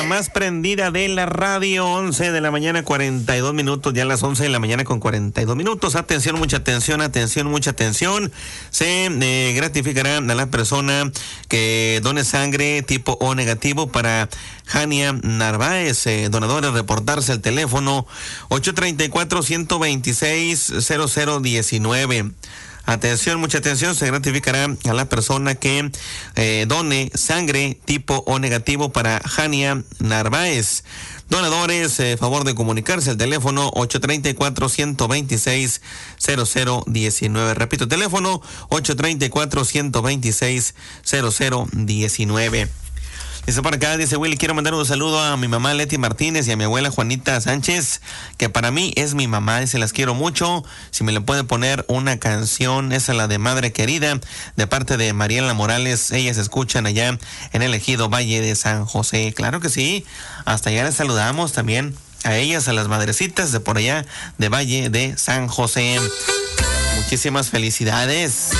la más prendida de la radio, 11 de la mañana, 42 minutos, ya las 11 de la mañana con 42 minutos. Atención, mucha atención, atención, mucha atención. Se gratificará a la persona que done sangre tipo O negativo para Jania Narváez. Donadores, reportarse al teléfono 834-126-0019. Atención, mucha atención, se gratificará a la persona que done sangre tipo O negativo para Jania Narváez. Donadores, favor de comunicarse al teléfono 834-126-0019. Repito, teléfono 834-126-0019. Dice por acá, dice Willy, quiero mandar un saludo a mi mamá Leti Martínez y a mi abuela Juanita Sánchez, que para mí es mi mamá, dice, las quiero mucho. Si me le puede poner una canción, esa es la de Madre Querida, de parte de Mariela Morales. Ellas escuchan allá en el ejido Valle de San José. Claro que sí, hasta allá les saludamos también a ellas, a las madrecitas de por allá de Valle de San José. Muchísimas felicidades.